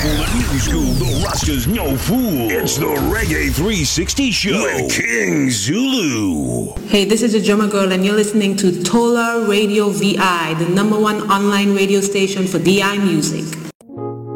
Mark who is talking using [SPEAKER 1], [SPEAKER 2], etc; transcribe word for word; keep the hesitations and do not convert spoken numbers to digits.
[SPEAKER 1] school and new school, the Rasta's no fool. It's the Reggae three sixty Show with King Zulu.
[SPEAKER 2] Hey, this is the drummer girl and you're listening to Tola Radio V I, the number one online radio station for D I music.